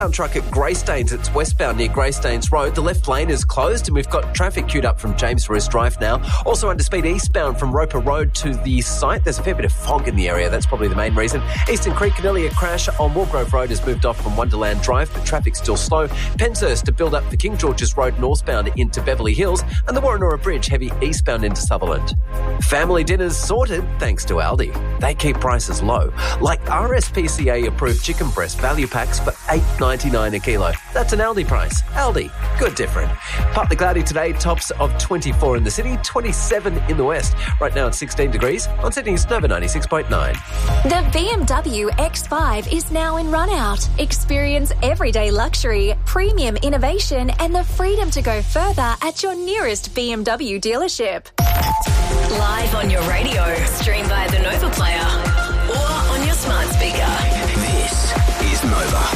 Truck at Greystanes. It's westbound near Greystanes Road. The left lane is closed and we've got traffic queued up from James Roos Drive now. Also under speed eastbound from Roper Road to the site. There's a fair bit of fog in the area. That's probably the main reason. Eastern Creek Cornelia crash on Walgrove Road has moved off from Wonderland Drive, but traffic's still slow. Penshurst to build up for King George's Road northbound into Beverly Hills, and the Warrenora Bridge heavy eastbound into Sutherland. Family dinners sorted thanks to Aldi. They keep prices low, like RSPCA approved chicken breast value packs for $8.99 a kilo. That's an Aldi price. Aldi, good different. Partly cloudy today, tops of 24 in the city, 27 in the west. Right now it's 16 degrees on Sydney's Nova 96.9. The BMW X5 is now in run-out. Experience everyday luxury, premium innovation and the freedom to go further at your nearest BMW dealership. Live on your radio, stream via the Nova Player or on your smart speaker. This is Nova.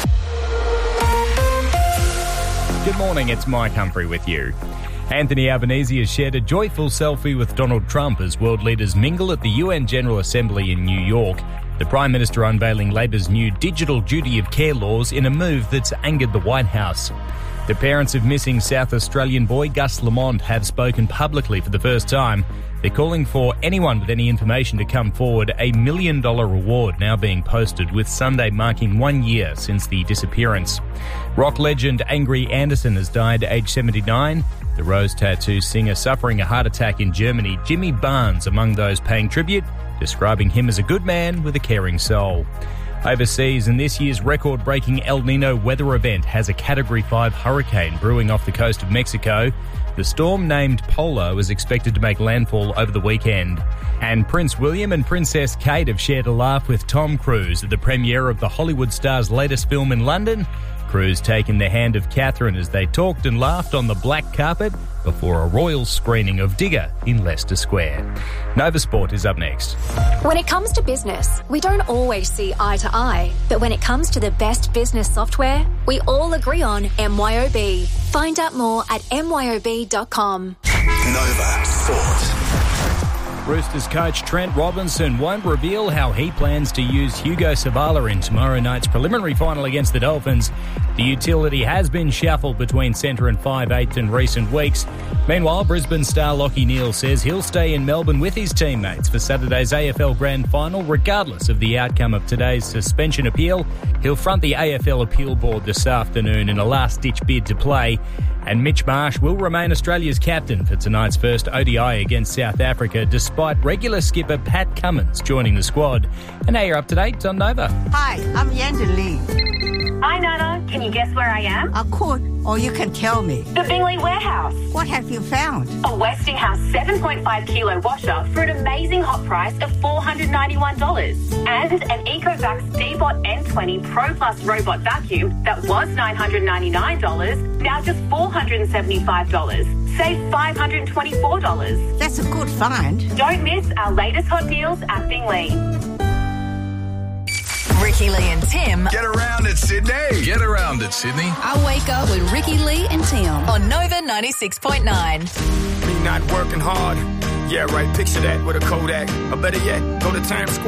Good morning, it's Mike Humphrey with you. Anthony Albanese has shared a joyful selfie with Donald Trump as world leaders mingle at the UN General Assembly in New York. The Prime Minister unveiling Labor's new digital duty of care laws in a move that's angered the White House. The parents of missing South Australian boy Gus Lamont have spoken publicly for the first time. They're calling for anyone with any information to come forward. $1 million reward now being posted, with Sunday marking 1 year since the disappearance. Rock legend Angry Anderson has died at age 79. The Rose Tattoo singer suffering a heart attack in Germany. Jimmy Barnes among those paying tribute, describing him as a good man with a caring soul. Overseas, and this year's record-breaking El Nino weather event has a Category 5 hurricane brewing off the coast of Mexico. The storm, named Polo, is expected to make landfall over the weekend. And Prince William and Princess Kate have shared a laugh with Tom Cruise at the premiere of the Hollywood star's latest film in London. Cruise taking the hand of Catherine as they talked and laughed on the black carpet before a royal screening of Digger in Leicester Square. Nova Sport is up next. When it comes to business, we don't always see eye to eye. But when it comes to the best business software, we all agree on MYOB. Find out more at myob.com. Nova Sport. Roosters coach Trent Robinson won't reveal how he plans to use Hugo Savala in tomorrow night's preliminary final against the Dolphins. The utility has been shuffled between centre and 5/8 in recent weeks. Meanwhile, Brisbane star Lachie Neale says he'll stay in Melbourne with his teammates for Saturday's AFL Grand Final, regardless of the outcome of today's suspension appeal. He'll front the AFL Appeal Board this afternoon in a last-ditch bid to play. And Mitch Marsh will remain Australia's captain for tonight's first ODI against South Africa, despite regular skipper Pat Cummins joining the squad. And now you're up to date on Nova. Hi, I'm Yanda Lee. Hi, Nana. Can you guess where I am? I could, or you can tell me. The Bingley Warehouse. What have you found? A Westinghouse 7.5 kilo washer for an amazing hot price of $491. And an Ecovacs D-Bot N20 Pro Plus robot vacuum that was $999, now just $475. Save $524. That's a good find. Don't miss our latest hot deals at Bingley. Ricky Lee and Tim. Get around it, Sydney. Get around it, Sydney. I wake up with Ricky Lee and Tim on Nova 96.9. Me not working hard. Yeah, right. Picture that with a Kodak. Or better yet, go to Times Square.